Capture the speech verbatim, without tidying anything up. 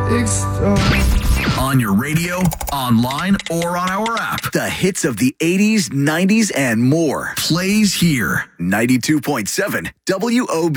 big star. On your radio, online, or on our app. The hits of the eighties, nineties, and more. Plays here. ninety-two point seven W O B.